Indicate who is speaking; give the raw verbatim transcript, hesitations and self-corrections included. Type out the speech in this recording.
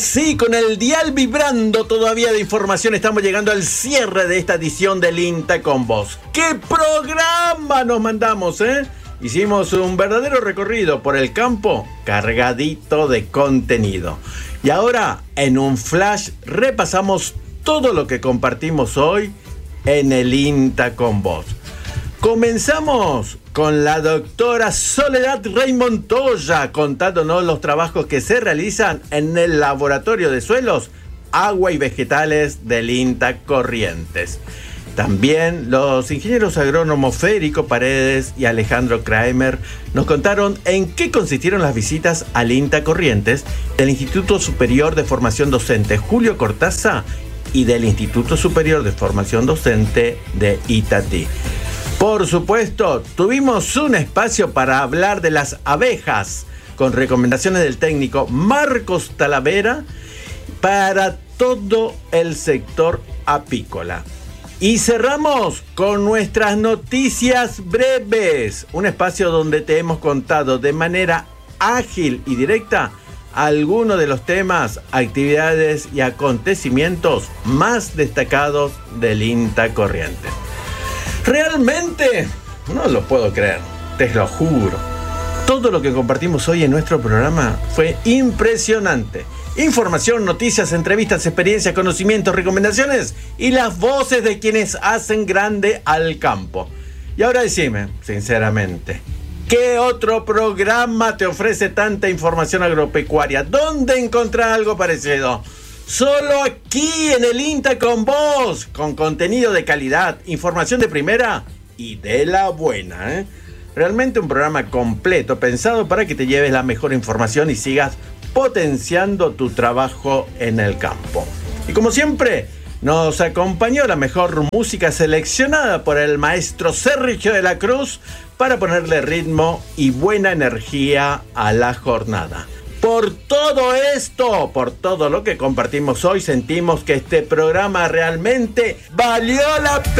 Speaker 1: Sí, con el dial vibrando todavía de información, estamos llegando al cierre de esta edición del INTA con Vos. ¡Qué programa nos mandamos, eh! Hicimos un verdadero recorrido por el campo cargadito de contenido. Y ahora, en un flash, repasamos todo lo que compartimos hoy en el INTA con Vos. Comenzamos con la doctora Soledad Rey Montoya contándonos los trabajos que se realizan en el Laboratorio de Suelos, Agua y Vegetales del INTA Corrientes. También los ingenieros agrónomos Federico Paredes y Alejandro Kramer nos contaron en qué consistieron las visitas al INTA Corrientes del Instituto Superior de Formación Docente Julio Cortázar y del Instituto Superior de Formación Docente de Itatí. Por supuesto, tuvimos un espacio para hablar de las abejas, con recomendaciones del técnico Marcos Talavera para todo el sector apícola. Y cerramos con nuestras noticias breves, un espacio donde te hemos contado de manera ágil y directa algunos de los temas, actividades y acontecimientos más destacados del INTA Corrientes. Realmente no lo puedo creer, te lo juro. Todo lo que compartimos hoy en nuestro programa fue impresionante. Información, noticias, entrevistas, experiencias, conocimientos, recomendaciones y las voces de quienes hacen grande al campo. Y ahora decime, sinceramente, ¿qué otro programa te ofrece tanta información agropecuaria? ¿Dónde encontrar algo parecido? Solo aquí en el INTA con Vos, con contenido de calidad, información de primera y de la buena, ¿eh? Realmente un programa completo, pensado para que te lleves la mejor información y sigas potenciando tu trabajo en el campo. Y como siempre, nos acompañó la mejor música seleccionada por el maestro Sergio de la Cruz para ponerle ritmo y buena energía a la jornada. Por todo esto, por todo lo que compartimos hoy, sentimos que este programa realmente valió la pena.